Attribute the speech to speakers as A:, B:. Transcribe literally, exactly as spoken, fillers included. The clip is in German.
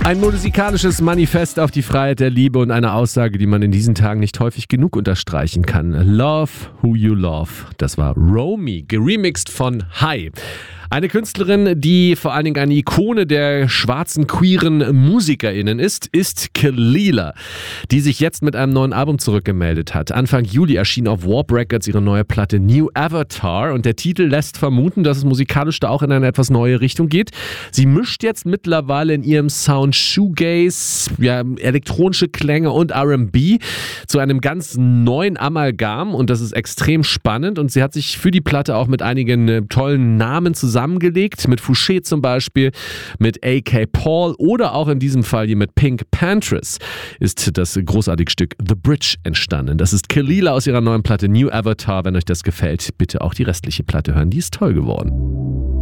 A: Ein musikalisches Manifest auf die Freiheit der Liebe und eine Aussage, die man in diesen Tagen nicht häufig genug unterstreichen kann. Love who you love. Das war Romy, geremixed von Hai. Eine Künstlerin, die vor allen Dingen eine Ikone der schwarzen, queeren MusikerInnen ist, ist Kelela, die sich jetzt mit einem neuen Album zurückgemeldet hat. Anfang Juli erschien auf Warp Records ihre neue Platte New Avatar und der Titel lässt vermuten, dass es musikalisch da auch in eine etwas neue Richtung geht. Sie mischt jetzt mittlerweile in ihrem Sound Shoegaze, ja, elektronische Klänge und R and B zu einem ganz neuen Amalgam und das ist extrem spannend und sie hat sich für die Platte auch mit einigen äh, tollen Namen zusammengelegt, mit Fouché zum Beispiel, mit A K Paul oder auch in diesem Fall hier mit Pink Panthers ist das großartige Stück The Bridge entstanden. Das ist Kelela aus ihrer neuen Platte New Avatar. Wenn euch das gefällt, bitte auch die restliche Platte hören, die ist toll geworden.